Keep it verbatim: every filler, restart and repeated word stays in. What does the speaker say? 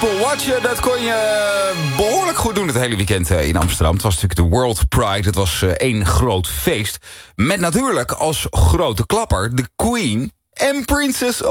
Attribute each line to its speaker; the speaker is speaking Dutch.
Speaker 1: People watchen, dat kon je behoorlijk goed doen het hele weekend in Amsterdam. Het was natuurlijk de World Pride, het was één groot feest. Met natuurlijk als grote klapper de Queen en Princess